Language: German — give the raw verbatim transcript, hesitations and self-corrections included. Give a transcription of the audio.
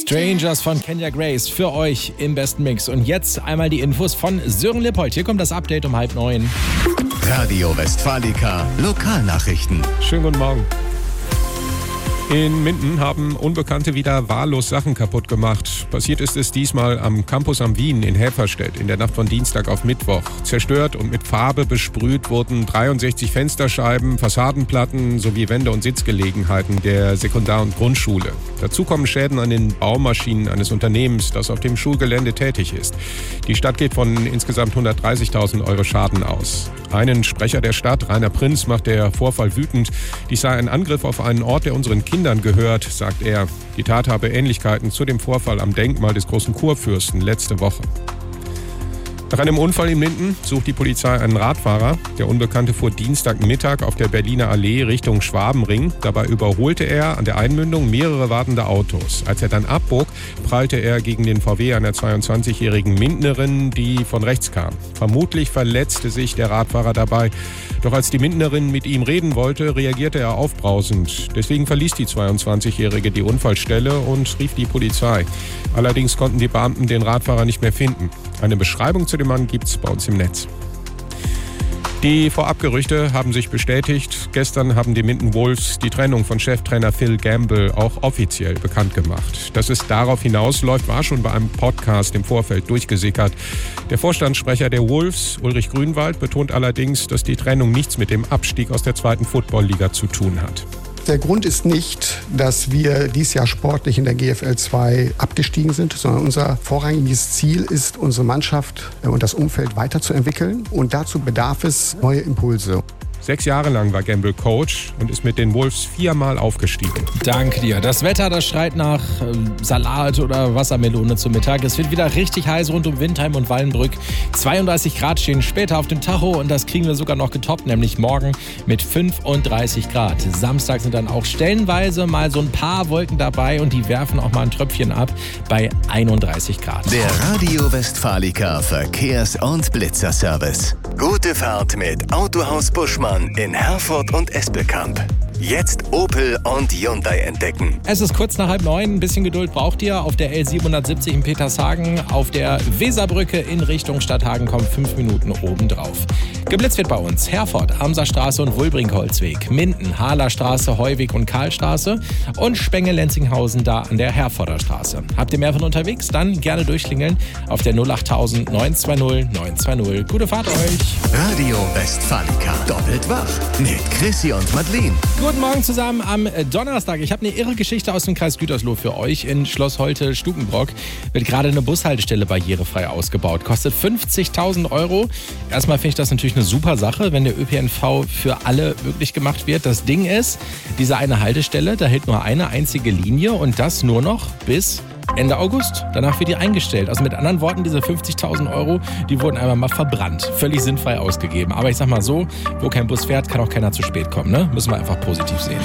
Strangers von Kenya Grace für euch im besten Mix. Und jetzt einmal die Infos von Sören Lippold. Hier kommt das Update um halb neun. Radio Westfalica, Lokalnachrichten. Schönen guten Morgen. In Minden haben Unbekannte wieder wahllos Sachen kaputt gemacht. Passiert ist es diesmal am Campus am Wien in Helferstedt in der Nacht von Dienstag auf Mittwoch. Zerstört und mit Farbe besprüht wurden dreiundsechzig Fensterscheiben, Fassadenplatten sowie Wände und Sitzgelegenheiten der Sekundar- und Grundschule. Dazu kommen Schäden an den Baumaschinen eines Unternehmens, das auf dem Schulgelände tätig ist. Die Stadt geht von insgesamt hundertdreißigtausend Euro Schaden aus. Einen Sprecher der Stadt, Rainer Prinz, macht der Vorfall wütend. Dies sei ein Angriff auf einen Ort, der unseren Kindern gehört, sagt er. Die Tat habe Ähnlichkeiten zu dem Vorfall am Denkmal des großen Kurfürsten letzte Woche. Nach einem Unfall in Minden sucht die Polizei einen Radfahrer. Der Unbekannte fuhr Dienstagmittag auf der Berliner Allee Richtung Schwabenring. Dabei überholte er an der Einmündung mehrere wartende Autos. Als er dann abbog, prallte er gegen den V W einer zweiundzwanzigjährigen Mindenerin, die von rechts kam. Vermutlich verletzte sich der Radfahrer dabei. Doch als die Mindenerin mit ihm reden wollte, reagierte er aufbrausend. Deswegen verließ die zweiundzwanzigjährige die Unfallstelle und rief die Polizei. Allerdings konnten die Beamten den Radfahrer nicht mehr finden. Eine Beschreibung zu dem Mann gibt es bei uns im Netz. Die Vorabgerüchte haben sich bestätigt. Gestern haben die Minden Wolves die Trennung von Cheftrainer Phil Gamble auch offiziell bekannt gemacht. Dass es darauf hinausläuft, war schon bei einem Podcast im Vorfeld durchgesickert. Der Vorstandssprecher der Wolves, Ulrich Grünwald, betont allerdings, dass die Trennung nichts mit dem Abstieg aus der zweiten Football-Liga zu tun hat. Der Grund ist nicht, dass wir dieses Jahr sportlich in der G F L zwei abgestiegen sind, sondern unser vorrangiges Ziel ist, unsere Mannschaft und das Umfeld weiterzuentwickeln. Und dazu bedarf es neue Impulse. Sechs Jahre lang war Gamble Coach und ist mit den Wolves viermal aufgestiegen. Danke dir. Das Wetter, das schreit nach äh, Salat oder Wassermelone zum Mittag. Es wird wieder richtig heiß rund um Windheim und Wallenbrück. zweiunddreißig Grad stehen später auf dem Tacho und das kriegen wir sogar noch getoppt, nämlich morgen mit fünfunddreißig Grad. Samstag sind dann auch stellenweise mal so ein paar Wolken dabei und die werfen auch mal ein Tröpfchen ab bei einunddreißig Grad. Der Radio Westfalica Verkehrs- und Blitzerservice. Gute Fahrt mit Autohaus Buschmann in Herford und Espelkamp. Jetzt Opel und Hyundai entdecken. Es ist kurz nach halb neun. Ein bisschen Geduld braucht ihr. Auf der L siebenhundertsiebzig in Petershagen, auf der Weserbrücke in Richtung Stadthagen kommen fünf Minuten obendrauf. Geblitzt wird bei uns Herford, Amserstraße und Wulbrink-Holzweg, Minden, Hahlerstraße, Heuweg und Karlstraße und Spenge-Lenzinghausen da an der Herforder Straße. Habt ihr mehr von unterwegs? Dann gerne durchklingeln auf der null achttausend neun zwei null neun zwei null. Gute Fahrt euch! Radio Westfalica. Doppelt wach mit Chrissy und Madeleine. Guten Morgen zusammen am Donnerstag. Ich habe eine irre Geschichte aus dem Kreis Gütersloh für euch. In Schloss Holte-Stukenbrock wird gerade eine Bushaltestelle barrierefrei ausgebaut. Kostet fünfzigtausend Euro. Erstmal finde ich das natürlich eine super Sache, wenn der Ö P N V für alle möglich gemacht wird. Das Ding ist, diese eine Haltestelle, da hält nur eine einzige Linie und das nur noch bis Ende August. Danach wird die eingestellt. Also mit anderen Worten, diese fünfzigtausend Euro, die wurden einmal mal verbrannt. Völlig sinnfrei ausgegeben. Aber ich sag mal so, wo kein Bus fährt, kann auch keiner zu spät kommen. Ne? Müssen wir einfach positiv sehen.